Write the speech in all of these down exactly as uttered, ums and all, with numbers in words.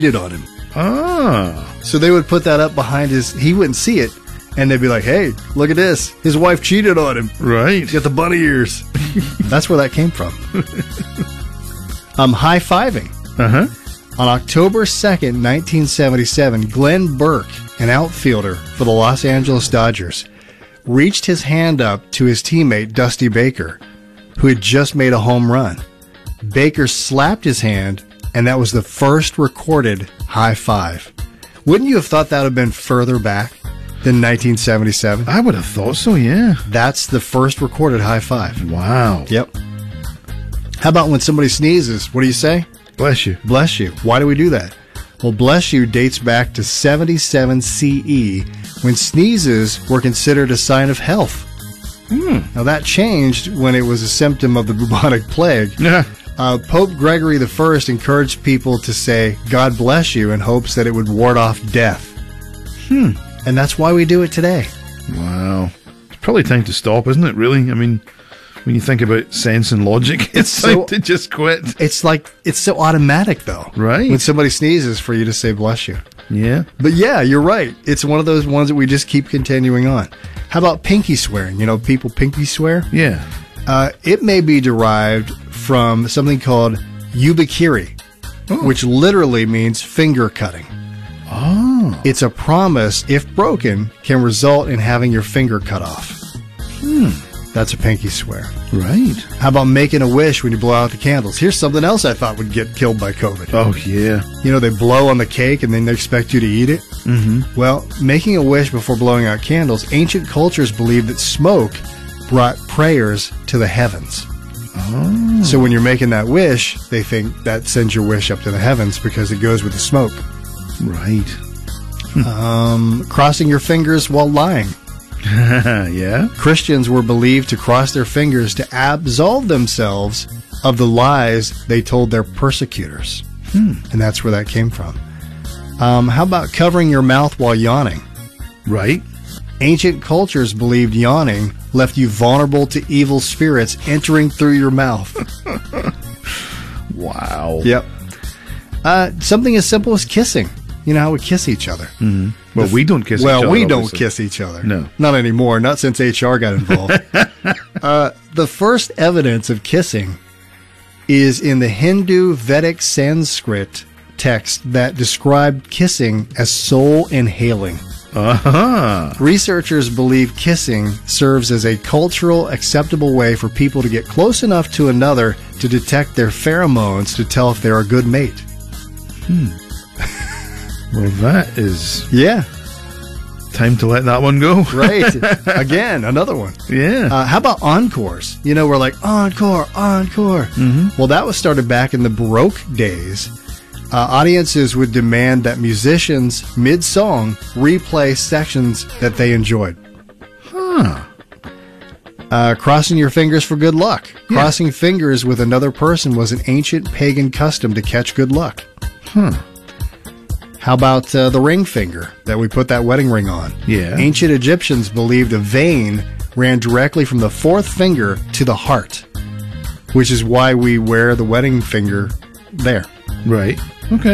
cheated on him. Ah. So they would put that up behind his, he wouldn't see it, and they'd be like, hey, look at this. His wife cheated on him. Right. He's got the bunny ears. That's where that came from. um, high-fiving. Uh-huh. On October second, nineteen seventy-seven, Glenn Burke, an outfielder for the Los Angeles Dodgers, reached his hand up to his teammate, Dusty Baker, who had just made a home run. Baker slapped his hand, and that was the first recorded high five. Wouldn't you have thought that would have been further back than nineteen seventy-seven? I would have thought so, yeah. That's the first recorded high five. Wow. Yep. How about when somebody sneezes? What do you say? Bless you. Bless you. Why do we do that? Well, bless you dates back to seventy-seven C E, when sneezes were considered a sign of health. Hmm. Now, that changed when it was a symptom of the bubonic plague. Yeah. Uh, Pope Gregory the First encouraged people to say, God bless you, in hopes that it would ward off death. Hmm. And that's why we do it today. Wow. It's probably time to stop, isn't it, really? I mean, when you think about sense and logic, it's, It's time so- to just quit. It's like, it's so automatic, though. Right. When somebody sneezes, for you to say bless you. Yeah. But yeah, you're right. It's one of those ones that we just keep continuing on. How about pinky swearing? You know, people pinky swear? Yeah. Uh, it may be derived from something called yubikiri, Oh. which literally means finger cutting. Oh. It's a promise, if broken, can result in having your finger cut off. Hmm. That's a pinky swear. Right. How about making a wish when you blow out the candles? Here's something else I thought would get killed by COVID. Oh, yeah. You know, they blow on the cake and then they expect you to eat it. Mm-hmm. Well, making a wish before blowing out candles, ancient cultures believed that smoke brought prayers to the heavens. Oh. So when you're making that wish, they think that sends your wish up to the heavens because it goes with the smoke. Right. Um, crossing your fingers while lying. Yeah. Christians were believed to cross their fingers to absolve themselves of the lies they told their persecutors. Hmm. And that's where that came from. Um, how about covering your mouth while yawning? Right. Ancient cultures believed yawning left you vulnerable to evil spirits entering through your mouth. Wow. Yep. Uh, something as simple as kissing. You know how we kiss each other. Mm-hmm. Well, The f- we don't kiss well, each other. we don't obviously. kiss each other. No. Not anymore. Not since H R got involved. uh, the first evidence of kissing is in the Hindu Vedic Sanskrit text that described kissing as soul inhaling. Uh-huh. Researchers believe kissing serves as a cultural acceptable way for people to get close enough to another to detect their pheromones to tell if they're a good mate. Hmm. Well, that is Yeah, time to let that one go. right. Again, another one. Yeah. Uh, how about encores? You know, we're like, encore, encore. Mm-hmm. Well, that was started back in the Baroque days. Uh, audiences would demand that musicians, mid-song, replay sections that they enjoyed. Huh. Uh, crossing your fingers for good luck. Yeah. Crossing fingers with another person was an ancient pagan custom to catch good luck. Huh. How about uh, the ring finger that we put that wedding ring on? Yeah. Ancient Egyptians believed a vein ran directly from the fourth finger to the heart, which is why we wear the wedding finger there. Right. Okay.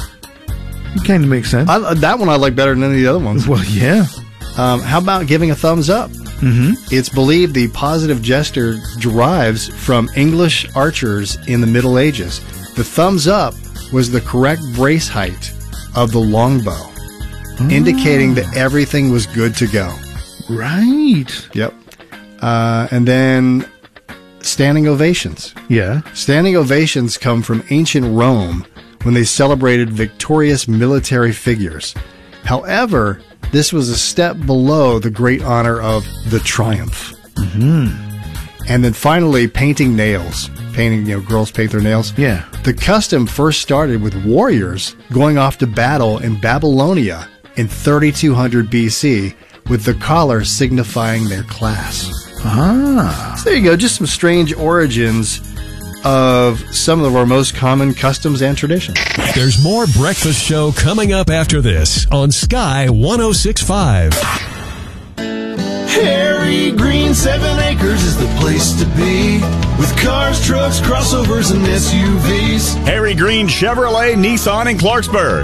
It kind of makes sense. I, that one I like better than any of the other ones. Well, yeah. Um, how about giving a thumbs up? Mm-hmm. It's believed the positive gesture derives from English archers in the Middle Ages. The thumbs up was the correct brace height of the longbow, Oh. indicating that everything was good to go. Right. Yep. Uh, and then standing ovations. Yeah. Standing ovations come from ancient Rome when they celebrated victorious military figures. However, this was a step below the great honor of the triumph. Mm-hmm. And then finally, painting nails. Painting, you know, girls paint their nails. Yeah. The custom first started with warriors going off to battle in Babylonia in thirty-two hundred B C, with the collar signifying their class. Ah. So there you go, just some strange origins of some of our most common customs and traditions. There's more Breakfast Show coming up after this on Sky one oh six point five. Harry Green, seven acres is the place to be. With cars, trucks, crossovers, and S U Vs. Harry Green Chevrolet, Nissan, and Clarksburg.